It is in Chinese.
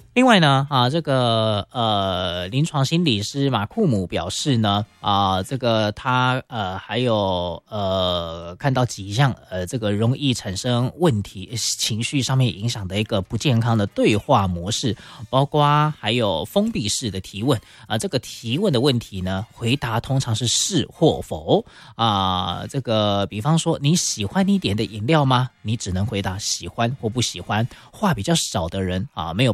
另外呢，这个临床心理师马库姆表示呢，这个他还有看到几项这个容易产生问题、情绪上面影响的一个不健康的对话模式，包括还有封闭式的提问这个提问的问题呢，回答通常是是或否这个比方说你喜欢你点的饮料吗？你只能回答喜欢或不喜欢。话比较少的人没有